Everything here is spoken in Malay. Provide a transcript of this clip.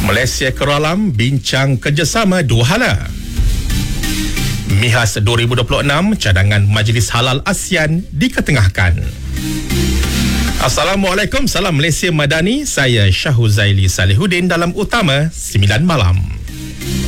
Malaysia Keralam bincang kerjasama dua hala. MIHAS 2026 cadangan Majlis Halal ASEAN diketengahkan. Assalamualaikum, salam Malaysia Madani. Saya Syahuzaili Salihuddin dalam Utama 9 Malam.